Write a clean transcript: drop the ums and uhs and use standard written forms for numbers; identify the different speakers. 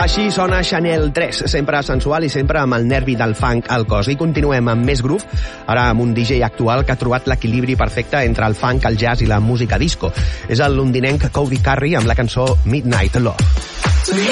Speaker 1: Així sona Chanel 3, sempre sensual i sempre amb el nervi del funk al cos. I continuem amb més groove, ara amb un DJ actual que ha trobat l'equilibri perfecte entre el funk, el jazz i la música disco. És el londinenc Cody Carey amb la cançó Midnight Love.